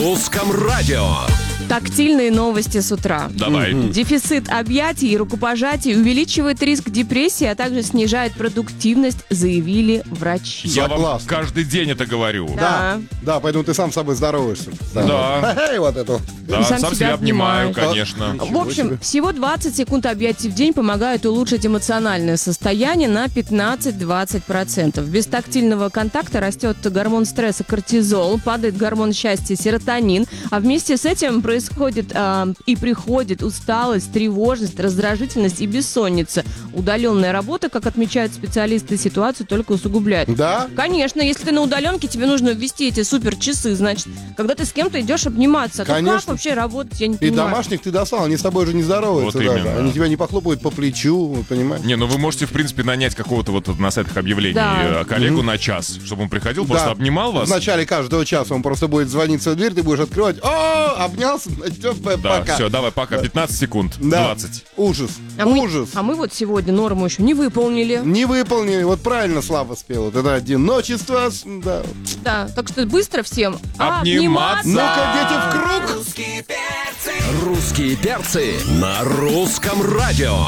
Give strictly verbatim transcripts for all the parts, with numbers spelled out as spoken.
русском радио. Тактильные новости с утра. Давай. Mm-hmm. Дефицит объятий и рукопожатий увеличивает риск депрессии, а также снижает продуктивность, заявили врачи. Я вам каждый день это говорю. Да. Да, поэтому ты сам с собой здороваешься. Да. Эй, вот это. Да, сам сам себя себя обнимаю, обнимаешь. конечно. В общем, всего двадцать секунд объятий в день помогают улучшить эмоциональное состояние на пятнадцать-двадцать процентов. Без тактильного контакта растет гормон стресса кортизол, падает гормон счастья серотонин, а вместе с этим происходит э, и приходит усталость, тревожность, раздражительность и бессонница. Удаленная работа, как отмечают специалисты, ситуацию только усугубляет. Да? Конечно, если ты на удаленке, тебе нужно ввести эти суперчасы, значит, когда ты с кем-то идешь обниматься. Конечно. Как вообще работать, я не И понимаю. домашних ты достал, они с тобой же не здороваются. Вот даже. именно. Они тебя не похлопают по плечу, понимаешь? Не, ну вы можете, в принципе, нанять какого-то вот на сайтах объявлений Да. э, коллегу на час, чтобы он приходил, просто Да. обнимал вас. В начале каждого часа он просто будет звонить в свою дверь, ты будешь открывать. О, обнялся, все, Да, пока. все, давай, пока. пятнадцать секунд. Да. двадцать. Ужас. А мы, Ужас. а мы вот сегодня норму еще не выполнили. Не выполнили. Вот правильно Слава спел. Вот это одиночество. с- Да. Да, так что быстро всем Обниматься. Ну-ка, дети, в круг. Русские перцы на русском радио.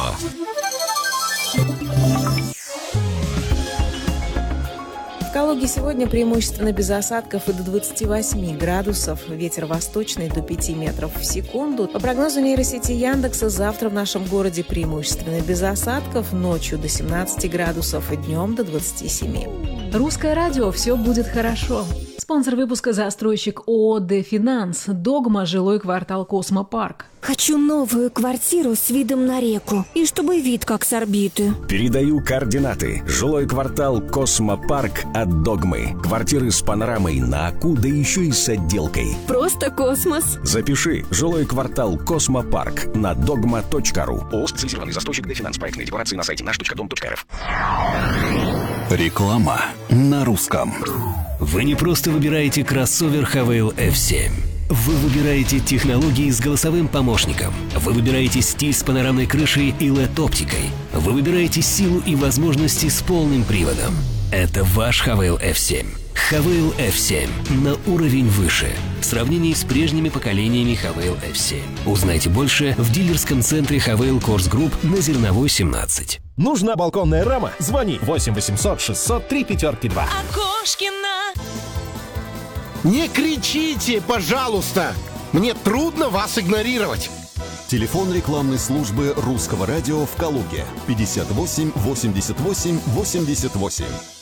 В Калуге сегодня преимущественно без осадков и до двадцати восьми градусов. Ветер восточный до пяти метров в секунду. По прогнозу нейросети Яндекса, завтра в нашем городе преимущественно без осадков, ночью до семнадцати градусов и днем до двадцати семи. Русское радио «Все будет хорошо». Спонсор выпуска застройщик ООО «Дефинанс». Догма, жилой квартал «Космопарк». Хочу новую квартиру с видом на реку. И чтобы вид как с орбиты. Передаю координаты. Жилой квартал «Космопарк» от «Догмы». Квартиры с панорамой на Аку, да еще и с отделкой. Просто космос. Запиши. Жилой квартал «Космопарк» на догма точка ру. ООО «Специализированный застройщик Дефинанс». Проектные декларации на сайте наш точка дом точка рф. Реклама на русском. Вы не просто выбираете кроссовер Хавейл эф семь. Вы выбираете технологии с голосовым помощником. Вы выбираете стиль с панорамной крышей и эл и ди-оптикой. Вы выбираете силу и возможности с полным приводом. Это ваш Хавейл эф семь. Хавейл эф семь на уровень выше в сравнении с прежними поколениями Хавейл эф семь. Узнайте больше в дилерском центре Хавейл Корс Групп на Зерновой семнадцать. Нужна балконная рама? Звони восемь восемьсот шестьсот три пятерки два. Окошкина. Не кричите, пожалуйста! Мне трудно вас игнорировать. Телефон рекламной службы русского радио в Калуге пятьдесят восемь восемьдесят восемь восемьдесят восемь.